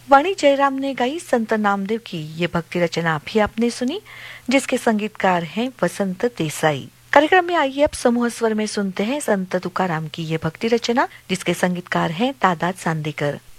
वाणी जयराम ने गाई संत नामदेव की ये भक्ति रचना भी आपने सुनी, जिसके संगीतकार हैं वसंत देसाई। कार्यक्रम में आइए अब समूह स्वर में सुनते हैं संत तुकाराम की ये भक्ति रचना, जिसके संगीतकार हैं दादा चांदेकर।